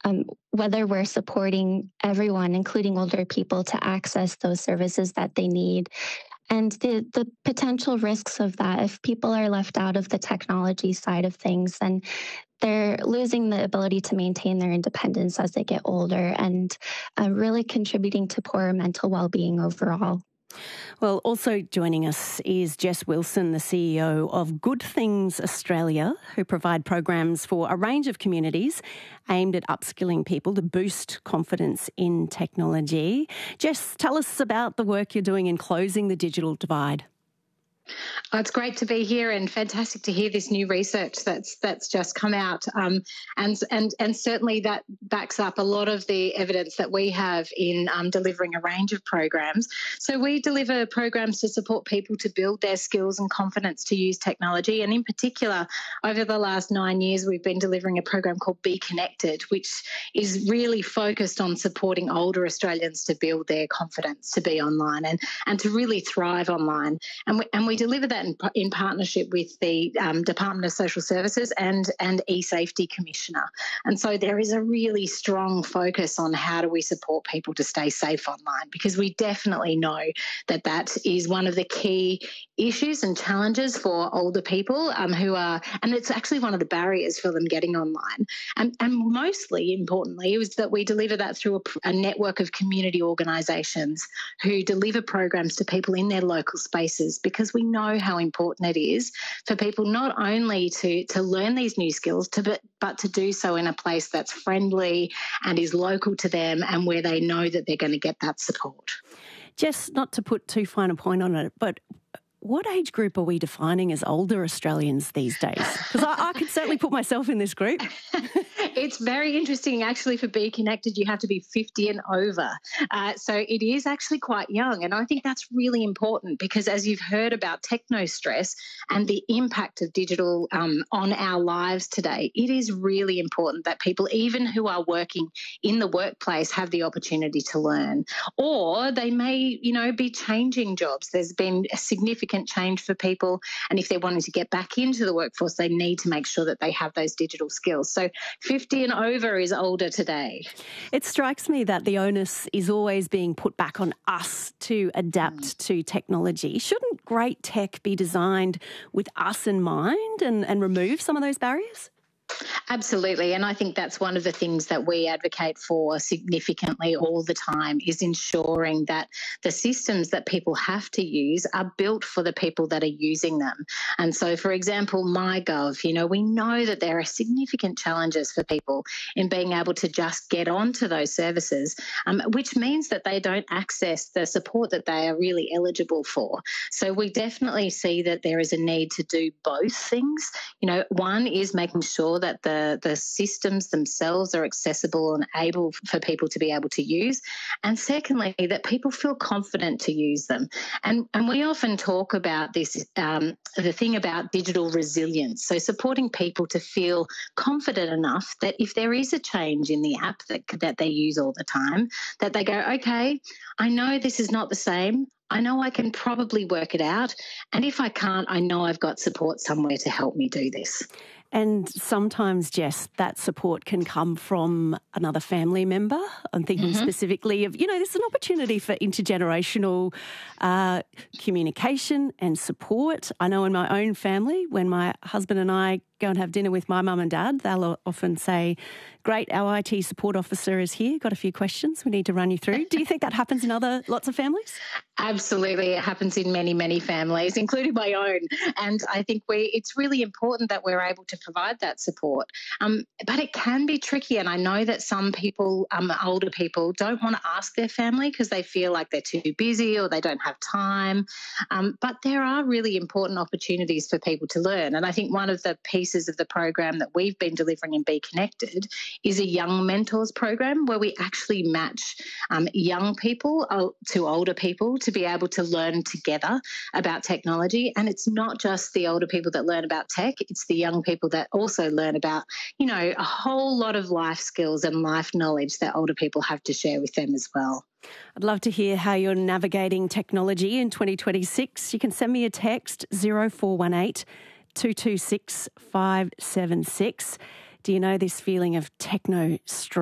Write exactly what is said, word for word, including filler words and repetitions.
um, whether we're supporting everyone, including older people, to access those services that they need. And the, the potential risks of that, if people are left out of the technology side of things, then they're losing the ability to maintain their independence as they get older and uh, really contributing to poorer mental well-being overall. Well, also joining us is Jess Wilson, the C E O of Good Things Australia, who provide programs for a range of communities aimed at upskilling people to boost confidence in technology. Jess, tell us about the work you're doing in closing the digital divide. Oh, it's great to be here and fantastic to hear this new research that's that's just come out. Um, and, and, and certainly that backs up a lot of the evidence that we have in um, delivering a range of programs. So we deliver programs to support people to build their skills and confidence to use technology. And in particular, over the last nine years, we've been delivering a program called Be Connected, which is really focused on supporting older Australians to build their confidence to be online and, and to really thrive online. And we, and we deliver that in, in partnership with the um, Department of Social Services and, and eSafety Commissioner. And so there is a really strong focus on how do we support people to stay safe online, because we definitely know that that is one of the key issues and challenges for older people um, who are, and it's actually one of the barriers for them getting online. And, and mostly importantly is that we deliver that through a, a network of community organisations who deliver programs to people in their local spaces, because we know how important it is for people not only to, to learn these new skills, to, but, but to do so in a place that's friendly and is local to them and where they know that they're going to get that support. Jess, not to put too fine a point on it, but what age group are we defining as older Australians these days? Because I, I could certainly put myself in this group. It's very interesting. Actually, for Be Connected, you have to be fifty and over. Uh, so it is actually quite young. And I think that's really important because as you've heard about techno stress and the impact of digital um, on our lives today, it is really important that people, even who are working in the workplace, have the opportunity to learn. Or they may, you know, be changing jobs. There's been a significant change for people. And if they're wanting to get back into the workforce, they need to make sure that they have those digital skills. So fifty and over is older today. It strikes me that the onus is always being put back on us to adapt mm. to technology. Shouldn't great tech be designed with us in mind and, and remove some of those barriers? Absolutely. And I think that's one of the things that we advocate for significantly all the time is ensuring that the systems that people have to use are built for the people that are using them. And so, for example, MyGov, you know, we know that there are significant challenges for people in being able to just get onto those services, um, which means that they don't access the support that they are really eligible for. So we definitely see that there is a need to do both things. You know, one is making sure that the, the systems themselves are accessible and able for people to be able to use. And secondly, that people feel confident to use them. And, and we often talk about this, um, the thing about digital resilience. So supporting people to feel confident enough that if there is a change in the app that, that they use all the time, that they go, okay, I know this is not the same. I know I can probably work it out. And if I can't, I know I've got support somewhere to help me do this. And sometimes, Jess, that support can come from another family member. I'm thinking mm-hmm. specifically of, you know, there's an opportunity for intergenerational uh, communication and support. I know in my own family, when my husband and I go and have dinner with my mum and dad, they'll often say, great, our I T support officer is here, got a few questions we need to run you through. Do you think that happens in other lots of families? Absolutely. It happens in many, many families, including my own. And I think we it's really important that we're able to provide that support. Um, but it can be tricky. And I know that some people, um, older people, don't want to ask their family because they feel like they're too busy or they don't have time. Um, but there are really important opportunities for people to learn. And I think one of the pieces of the program that we've been delivering in Be Connected is a Young Mentors program where we actually match um, young people uh, to older people to be able to learn together about technology. And it's not just the older people that learn about tech, it's the young people that also learn about, you know, a whole lot of life skills and life knowledge that older people have to share with them as well. I'd love to hear how you're navigating technology in twenty twenty-six. You can send me a text, zero four one eight, two two six, five seven six. Do you know this feeling of techno stress?